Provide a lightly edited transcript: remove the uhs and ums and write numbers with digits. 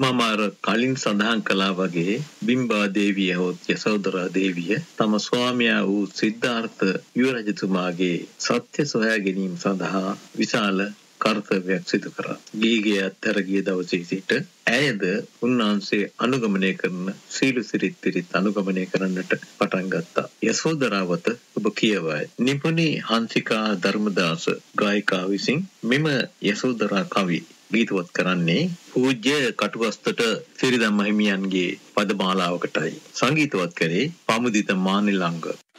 මම අර කලින් සඳහන් කළා වගේ බිම්බා දේවිය හෝ යසෝදරා දේවිය තම ස්වාමියා වූ සිද්ධාර්ථ යුවරජතුමාගේ සත්‍ය සොයා ගැනීම සඳහා විශාල කර්තව්‍යයක් සිදු කරා. ගීගේ අත්තර ගිය දවසේ සිට ඇයද උන්වහන්සේ අනුගමනය කරන සීල සිරිත් පිරිත් අනුගමනය කරන්නට පටන් ගත්තා. යසෝදරාවත ඔබ කියවයි. නිපුණි හංසිකා ධර්මදාස ගායිකා විසින් මෙම යසෝදරා කවි ගීතවත් කරන්නේ පූජ්‍ය කටුවස්තට සිරිදම්ම හිමියන්ගේ පදමාලාවකටයි. සංගීතවත් කරේ පමුදිත මානිලංග.